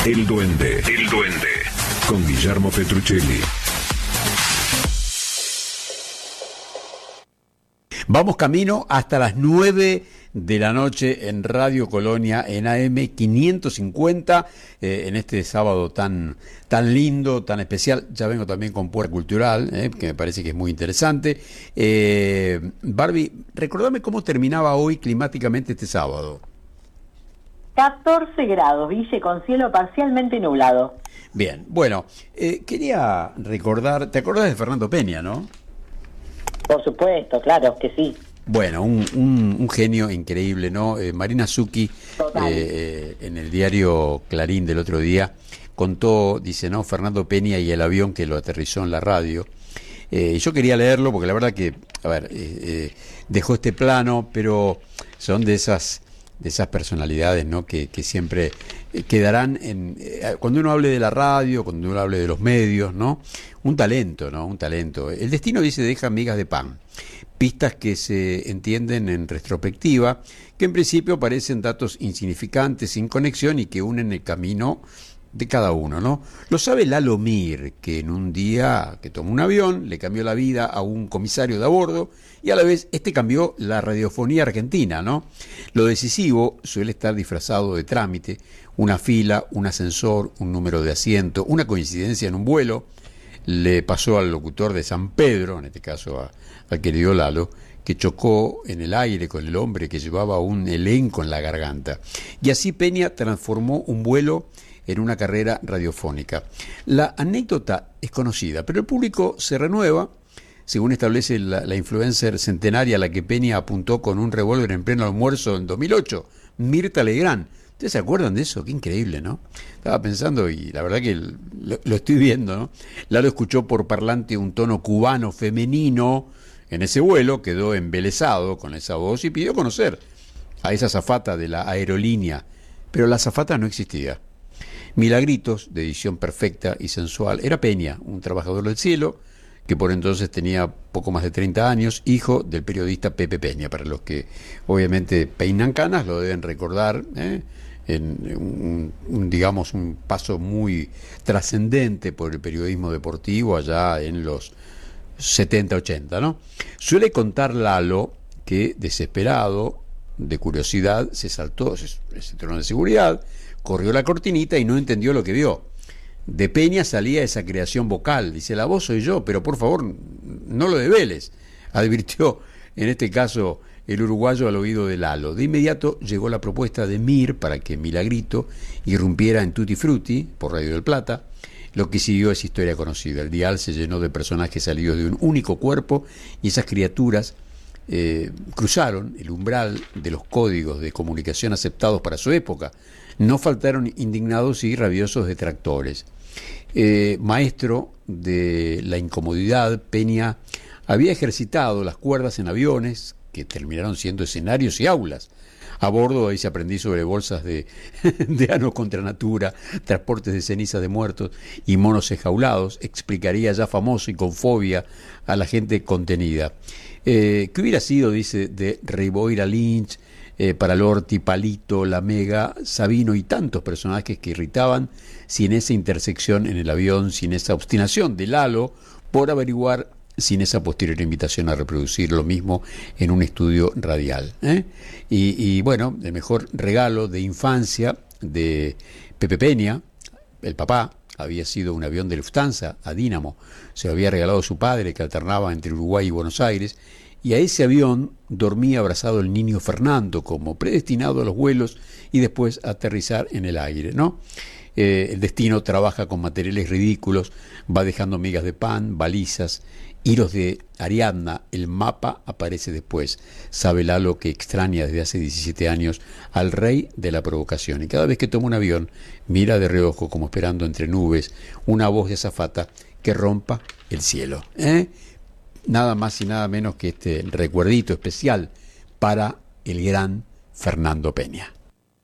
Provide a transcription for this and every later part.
El Duende, con Guillermo Petruccelli. Vamos camino hasta las 9 de la noche en Radio Colonia, en AM 550, en este sábado tan lindo, tan especial. Ya vengo también con Puerta Cultural, que me parece que es muy interesante. Barbie, recordame cómo terminaba hoy climáticamente este sábado. 14 grados, Ville, con cielo parcialmente nublado. Bien, bueno, quería recordar, ¿te acordás de Fernando Peña, no? Por supuesto, claro que sí. Bueno, un genio increíble, ¿no? Marina Zucchi, en el diario Clarín del otro día, contó, dice, ¿no? Fernando Peña y el avión que lo aterrizó en la radio. Yo quería leerlo porque la verdad que, a ver, dejó este plano, pero son de esas personalidades, ¿no? Que siempre quedarán cuando uno hable de la radio, cuando uno hable de los medios, ¿no? Un talento, ¿no? Un talento. El destino, dice, deja migas de pan, pistas que se entienden en retrospectiva, que en principio parecen datos insignificantes, sin conexión y que unen el camino de cada uno, ¿no? Lo sabe Lalo Mir, que en un día que tomó un avión le cambió la vida a un comisario de a bordo y a la vez cambió la radiofonía argentina, ¿no? Lo decisivo suele estar disfrazado de trámite, una fila, un ascensor, un número de asiento, una coincidencia en un vuelo. Le pasó al locutor de San Pedro, en este caso al querido Lalo, que chocó en el aire con el hombre que llevaba un elenco en la garganta. Y así Peña transformó un vuelo en una carrera radiofónica. La anécdota es conocida, pero el público se renueva, según establece la influencer centenaria a la que Peña apuntó con un revólver en pleno almuerzo en 2008, Mirta Legrand. ¿Ustedes se acuerdan de eso? Qué increíble, ¿no? Estaba pensando y la verdad que lo estoy viendo, ¿no? Lalo escuchó por parlante un tono cubano femenino en ese vuelo, quedó embelesado con esa voz y pidió conocer a esa azafata de la aerolínea, pero la azafata no existía. Milagritos, de edición perfecta y sensual, era Peña, un trabajador del cielo, que por entonces tenía poco más de 30 años, hijo del periodista Pepe Peña. Para los que obviamente peinan canas, lo deben recordar, en digamos, un paso muy trascendente por el periodismo deportivo allá en los 70, 80, ¿no? Suele contar Lalo que, desesperado, de curiosidad, se saltó ese cinturón de seguridad, corrió la cortinita y no entendió lo que vio. De Peña salía esa creación vocal, dice, la voz soy yo, pero por favor no lo develes, advirtió en este caso el uruguayo al oído de Lalo. De inmediato llegó la propuesta de Mir para que Milagrito irrumpiera en Tutti Frutti por Radio del Plata. Lo que siguió es historia conocida. El dial se llenó de personajes salidos de un único cuerpo y esas criaturas cruzaron el umbral de los códigos de comunicación aceptados para su época. No faltaron indignados y rabiosos detractores. Maestro de la incomodidad, Peña había ejercitado las cuerdas en aviones que terminaron siendo escenarios y aulas. A bordo ahí se aprendí sobre bolsas de ano contra natura, transportes de cenizas de muertos y monos enjaulados. Explicaría ya famoso y con fobia a la gente contenida. ¿Qué hubiera sido, dice, de Riboira Lynch, Paralorti, Palito, La Mega, Sabino y tantos personajes que irritaban sin esa intersección en el avión, sin esa obstinación de Lalo por averiguar, sin esa posterior invitación a reproducir lo mismo en un estudio radial? Y bueno, el mejor regalo de infancia de Pepe Peña, el papá, había sido un avión de Lufthansa a Dínamo. Se lo había regalado su padre, que alternaba entre Uruguay y Buenos Aires, y a ese avión dormía abrazado el niño Fernando, como predestinado a los vuelos y después a aterrizar en el aire, ¿no? El destino trabaja con materiales ridículos, va dejando migas de pan, balizas, hilos de Ariadna. El mapa aparece después. Sabe Lalo que extraña desde hace 17 años al rey de la provocación, y cada vez que toma un avión mira de reojo, como esperando entre nubes, una voz de azafata que rompa el cielo. Nada más y nada menos que este recuerdito especial para el gran Fernando Peña.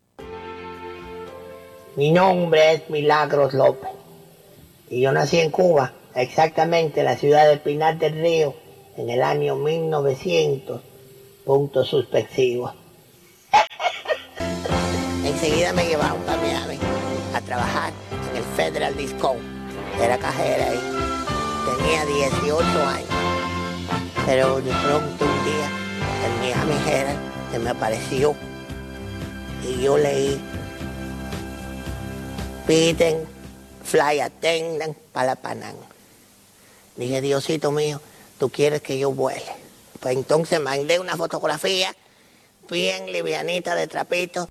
Mi nombre es Milagros López y yo nací en Cuba, exactamente en la ciudad de Pinar del Río, en el año 1900, puntos suspensivos. Enseguida me llevaron para Miami, a trabajar en el Federal Discount. Era cajera ahí. Tenía 18 años. Pero de pronto un día el Miami Herald se me apareció y yo leí: piden fly attendant para la Panam. Dije: Diosito mío, tú quieres que yo vuele. Pues entonces mandé una fotografía bien livianita de trapito.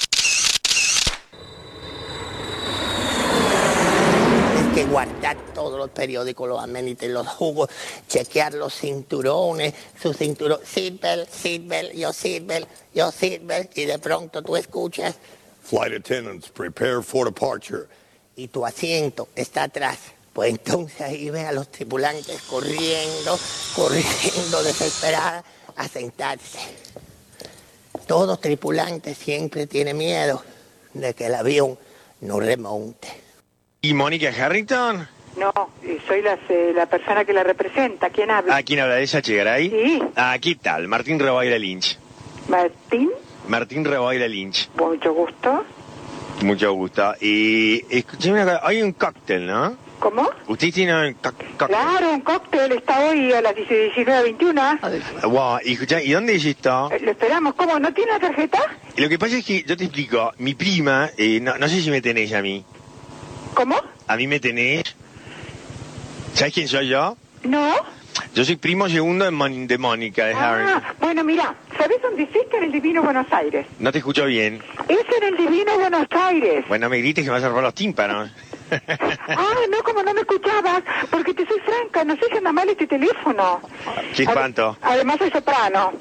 Es que guardar todos los periódicos, los amenities, los jugos, chequear los cinturones, su cinturón, seatbelt, yo seatbelt, y de pronto tú escuchas: Flight attendants, prepare for departure. y tu asiento está atrás. Pues entonces ahí ves a los tripulantes corriendo desesperados a sentarse. Todo tripulante siempre tiene miedo de que el avión no remonte. ¿Y Mónica Harrington? No, soy la persona que la representa. ¿Quién habla? ¿A quién habla de esa Chegaray? Sí. Ah, ¿qué tal? Martín Reboira Lynch. ¿Martín? Martín Reboira Lynch. Mucho gusto. Mucho gusto. Y escúcheme una cosa, hay un cóctel, ¿no? ¿Cómo? ¿Usted tiene un cóctel? Claro, un cóctel está hoy a las 19:21. Wow, y escuchá, ¿y dónde es esto? Lo esperamos. ¿Cómo? ¿No tiene la tarjeta? Lo que pasa es que, yo te explico, mi prima, no sé si me tenés a mí. ¿Cómo? ¿A mí me tenés? ¿Sabes quién soy yo? No. Yo soy primo segundo de Mónica, de Harrington. Bueno, mira, ¿sabés dónde hiciste? En el Divino Buenos Aires. No te escucho bien. Es en el Divino Buenos Aires. Bueno, no me grites que me vas a robar los tímpanos. No, como no me escuchabas, porque te soy franca, no sé si anda mal este teléfono. Qué espanto. Además soy soprano.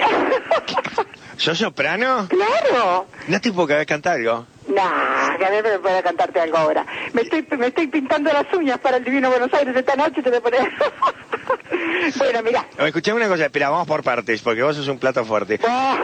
¿Sos soprano? Claro. ¿No te puedo cantar algo? Nah, que a mí me puede cantarte algo ahora. Me estoy pintando las uñas para el Divino Buenos Aires esta noche, te voy a poner. Bueno, mira. Escuchame una cosa, espera, vamos por partes, porque vos sos un plato fuerte.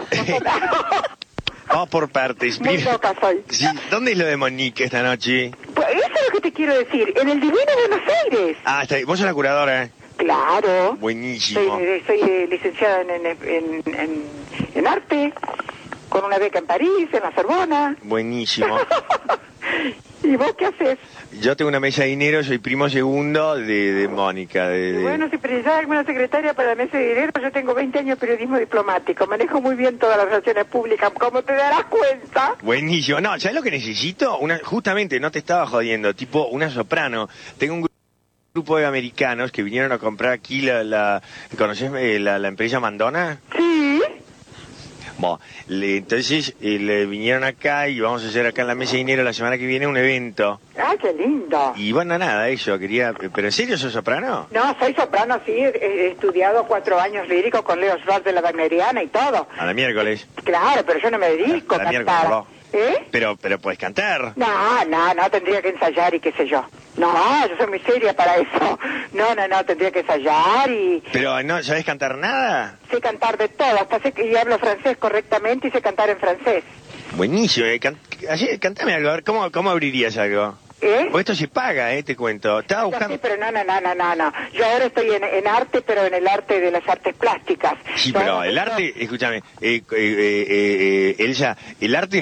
Vamos por partes. Muy loca soy. Sí, ¿dónde es lo de Monique esta noche? Pues eso es lo que te quiero decir, en el Divino Buenos Aires. Ah, está ahí. ¿Vos sos la curadora? Claro. Buenísimo. Soy licenciada en arte, con una beca en París, en la Sorbona. Buenísimo. ¿Y vos qué haces? Yo tengo una mesa de dinero, soy primo segundo de Mónica. Bueno, si precisás alguna secretaria para la mesa de dinero, yo tengo 20 años de periodismo diplomático, manejo muy bien todas las relaciones públicas, como te darás cuenta. Buenísimo. No, ¿sabes lo que necesito? Justamente, no te estaba jodiendo, tipo una soprano. Tengo un grupo de americanos que vinieron a comprar aquí ¿conocés la empresa Mandona? Sí. Bueno, entonces le vinieron acá y vamos a hacer acá en la mesa de dinero la semana que viene un evento. ¡Ay, qué lindo! Y bueno, nada, eso, quería... ¿Pero en serio sos soprano? No, soy soprano, sí, he estudiado 4 años líricos con Leo Schwartz de la Wagneriana y todo. A la miércoles. Claro, pero yo no me dedico A la a miércoles, cantar. no. ¿Eh? Pero puedes cantar. No, tendría que ensayar y qué sé yo. No, yo soy muy seria para eso. No, tendría que ensayar y... Pero no, ¿sabes cantar nada? Sé cantar de todo, hasta sé que y hablo francés correctamente y sé cantar en francés. Buenísimo, cantame algo, a ver, ¿cómo abrirías algo? ¿Eh? Porque esto se paga, te cuento. Estaba buscando... Sí, pero no. Yo ahora estoy en arte, pero en el arte de las artes plásticas. Sí, pero el arte, escúchame, Elsa, el arte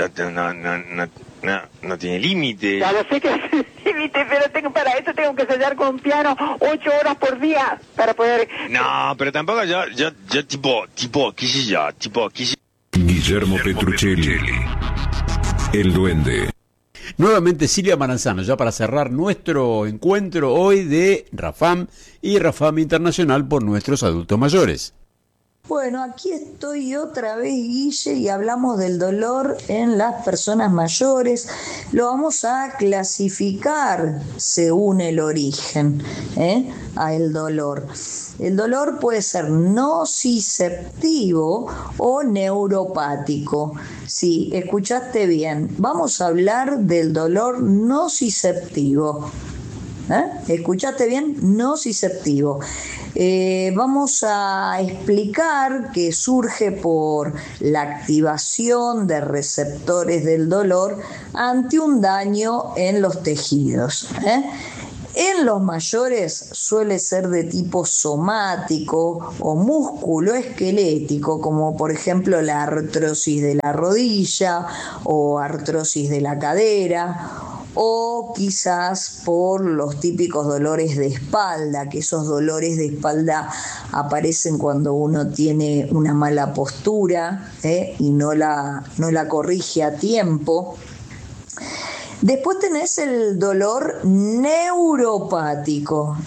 no tiene límite. Ya lo sé que es límite, pero para eso tengo que ensayar con un piano 8 horas por día para poder... No, pero tampoco yo qué sé yo, Guillermo Petruccelli. El Duende. Nuevamente Silvia Maranzano, ya para cerrar nuestro encuentro hoy de Rafam y Rafam Internacional por nuestros adultos mayores. Bueno, aquí estoy otra vez, Guille, y hablamos del dolor en las personas mayores. Lo vamos a clasificar según el origen, a el dolor. El dolor puede ser nociceptivo o neuropático. Sí, escuchaste bien. Vamos a hablar del dolor nociceptivo. ¿Escuchaste bien? Nociceptivo. Vamos a explicar que surge por la activación de receptores del dolor ante un daño en los tejidos. En los mayores suele ser de tipo somático o musculoesquelético, como por ejemplo la artrosis de la rodilla o artrosis de la cadera, o quizás por los típicos dolores de espalda, que esos dolores de espalda aparecen cuando uno tiene una mala postura y no la corrige a tiempo. Después tenés el dolor neuropático,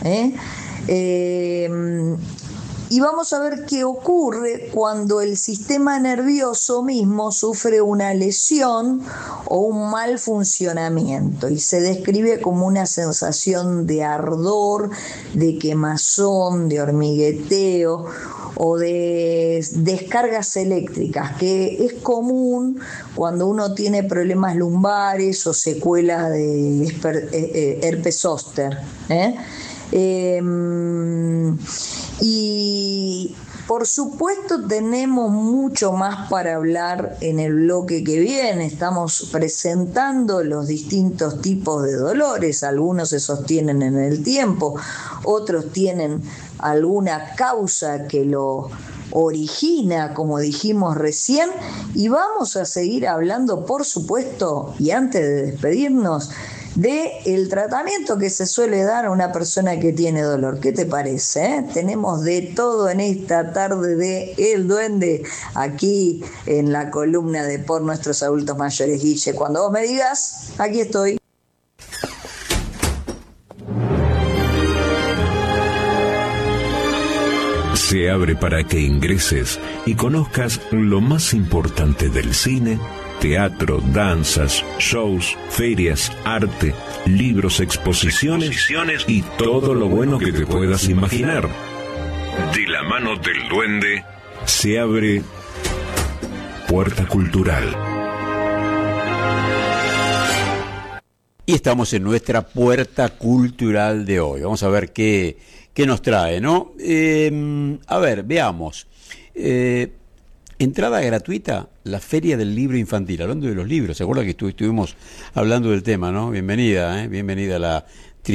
y vamos a ver qué ocurre cuando el sistema nervioso mismo sufre una lesión o un mal funcionamiento, y se describe como una sensación de ardor, de quemazón, de hormigueteo o de descargas eléctricas, que es común cuando uno tiene problemas lumbares o secuelas de herpes zóster. Y por supuesto tenemos mucho más para hablar en el bloque que viene. Estamos presentando los distintos tipos de dolores, algunos se sostienen en el tiempo, otros tienen alguna causa que lo origina, como dijimos recién, y vamos a seguir hablando, por supuesto, y antes de despedirnos, del tratamiento que se suele dar a una persona que tiene dolor. ¿Qué te parece? Tenemos de todo en esta tarde de El Duende, aquí en la columna de Por Nuestros Adultos Mayores. Guille, cuando vos me digas, aquí estoy. Se abre para que ingreses y conozcas lo más importante del cine, teatro, danzas, shows, ferias, arte, libros, exposiciones y todo lo bueno que te puedas imaginar. De la mano del Duende se abre Puerta Cultural. Y estamos en nuestra Puerta Cultural de hoy. Vamos a ver qué nos trae, ¿no? A ver, veamos. Entrada gratuita, la Feria del Libro Infantil. Hablando de los libros, ¿se acuerda que estuvimos hablando del tema, no? Bienvenida, bienvenida a la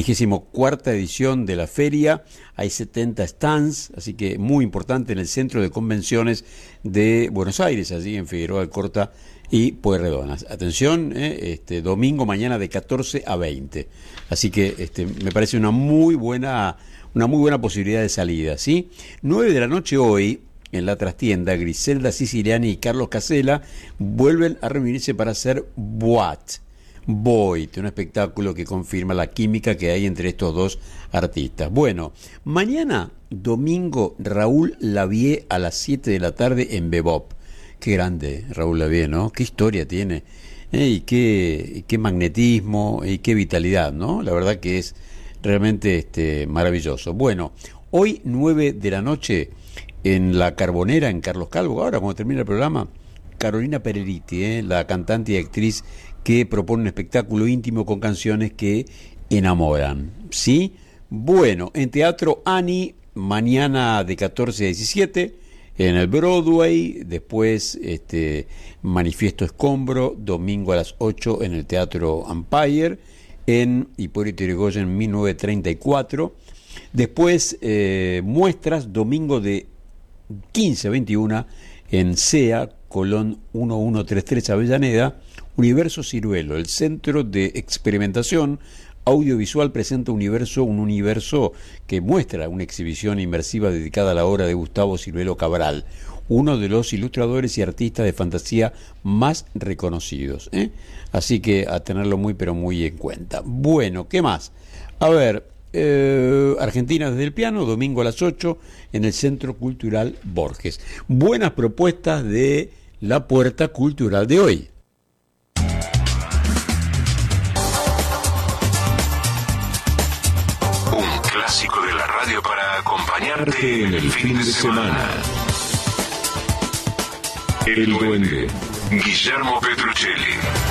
34ª edición de la feria. Hay 70 stands, así que muy importante, en el Centro de Convenciones de Buenos Aires, allí en Figueroa Alcorta y Pueyrredón. Atención, domingo mañana de 14 a 20. Así que me parece una muy buena posibilidad de salida, ¿sí? 9 de la noche hoy, en la trastienda, Griselda Siciliani y Carlos Casella vuelven a reunirse para hacer Boat, un espectáculo que confirma la química que hay entre estos dos artistas. Bueno, mañana, domingo, Raúl Lavie a las 7 de la tarde en Bebop. Qué grande Raúl Lavie, ¿no? Qué historia tiene, y qué magnetismo y qué vitalidad, ¿no? La verdad que es realmente maravilloso. Bueno, hoy 9 de la noche en La Carbonera, en Carlos Calvo. Ahora, cuando termine el programa, Carolina Pereriti, la cantante y actriz que propone un espectáculo íntimo con canciones que enamoran, ¿sí? Bueno, en Teatro Ani, mañana de 14 a 17, en el Broadway. Después, Manifiesto Escombro, domingo a las 8 en el Teatro Empire, en Hipólito Yrigoyen 1934. Después, muestras, domingo de 15 a 21 en CEA, Colón 1133 Avellaneda. Universo Ciruelo, el Centro de Experimentación Audiovisual, presenta un universo que muestra una exhibición inmersiva dedicada a la obra de Gustavo Ciruelo Cabral, uno de los ilustradores y artistas de fantasía más reconocidos, Así que a tenerlo muy pero muy en cuenta. Bueno, ¿qué más? A ver, Argentina desde el piano, domingo a las 8 en el Centro Cultural Borges. Buenas propuestas de la Puerta Cultural de hoy. Un clásico de la radio para acompañarte en el fin de semana. El Duende, Guillermo Petruccelli.